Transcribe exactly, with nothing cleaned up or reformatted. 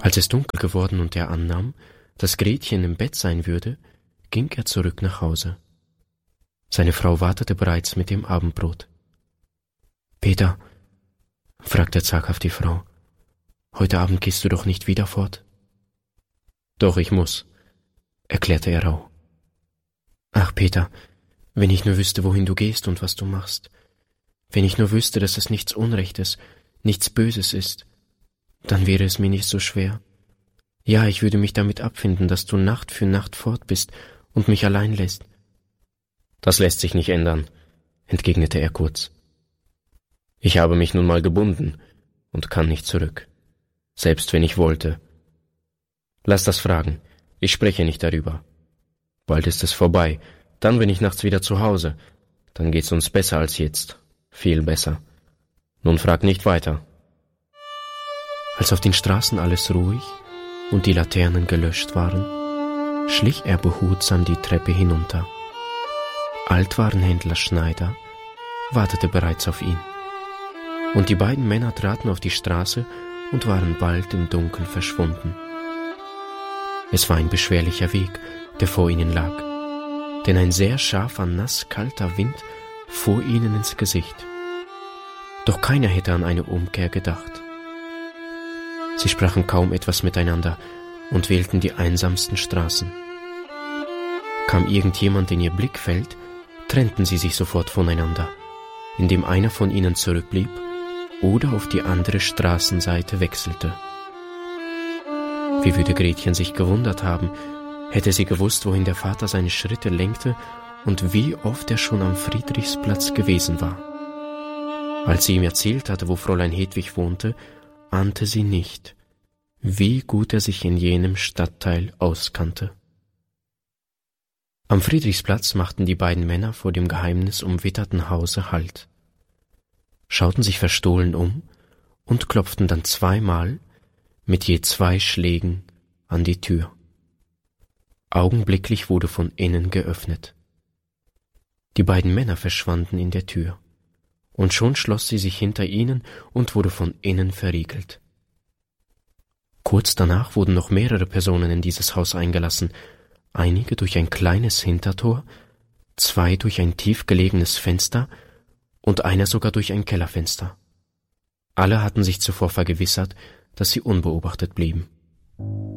Als es dunkel geworden und er annahm, dass Gretchen im Bett sein würde, ging er zurück nach Hause. Seine Frau wartete bereits mit dem Abendbrot. »Peter«, fragte zaghaft die Frau, »heute Abend gehst du doch nicht wieder fort?« »Doch, ich muss«, erklärte er rauh. »Ach, Peter, wenn ich nur wüsste, wohin du gehst und was du machst. Wenn ich nur wüsste, dass es nichts Unrechtes, nichts Böses ist, dann wäre es mir nicht so schwer. Ja, ich würde mich damit abfinden, dass du Nacht für Nacht fort bist und mich allein lässt.« »Das lässt sich nicht ändern«, entgegnete er kurz. »Ich habe mich nun mal gebunden und kann nicht zurück, selbst wenn ich wollte. Lass das fragen, ich spreche nicht darüber. Bald ist es vorbei, dann bin ich nachts wieder zu Hause, dann geht's uns besser als jetzt, viel besser. Nun frag nicht weiter.« Als auf den Straßen alles ruhig und die Laternen gelöscht waren, schlich er behutsam die Treppe hinunter. Altwarenhändler Schneider wartete bereits auf ihn. Und die beiden Männer traten auf die Straße und waren bald im Dunkel verschwunden. Es war ein beschwerlicher Weg, der vor ihnen lag, denn ein sehr scharfer, nasskalter Wind fuhr ihnen ins Gesicht. Doch keiner hätte an eine Umkehr gedacht. Sie sprachen kaum etwas miteinander und wählten die einsamsten Straßen. Kam irgendjemand in ihr Blickfeld, trennten sie sich sofort voneinander, indem einer von ihnen zurückblieb oder auf die andere Straßenseite wechselte. Wie würde Gretchen sich gewundert haben, hätte sie gewusst, wohin der Vater seine Schritte lenkte und wie oft er schon am Friedrichsplatz gewesen war. Als sie ihm erzählt hatte, wo Fräulein Hedwig wohnte, ahnte sie nicht, wie gut er sich in jenem Stadtteil auskannte. Am Friedrichsplatz machten die beiden Männer vor dem geheimnisumwitterten Hause Halt, schauten sich verstohlen um und klopften dann zweimal mit je zwei Schlägen an die Tür. Augenblicklich wurde von innen geöffnet. Die beiden Männer verschwanden in der Tür, und schon schloss sie sich hinter ihnen und wurde von innen verriegelt. Kurz danach wurden noch mehrere Personen in dieses Haus eingelassen, einige durch ein kleines Hintertor, zwei durch ein tief gelegenes Fenster und einer sogar durch ein Kellerfenster. Alle hatten sich zuvor vergewissert, dass sie unbeobachtet blieben.